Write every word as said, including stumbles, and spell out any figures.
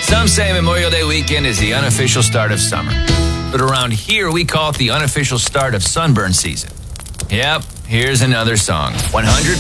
Some say Memorial Day weekend is the unofficial start of summer. But around here, we call it the unofficial start of sunburn season. Yep, here's another song. one hundred